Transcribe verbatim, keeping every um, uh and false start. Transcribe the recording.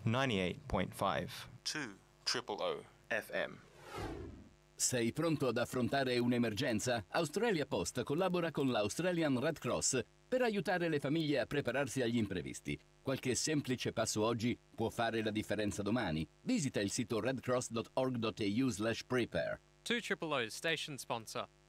ninety-eight point five two triple O F M. Sei pronto ad affrontare un'emergenza? Australia Post collabora con l'Australian Red Cross per aiutare le famiglie a prepararsi agli imprevisti. Qualche semplice passo oggi può fare la differenza domani. Visita il sito redcross dot org dot a u slash prepare. two triple O station sponsor.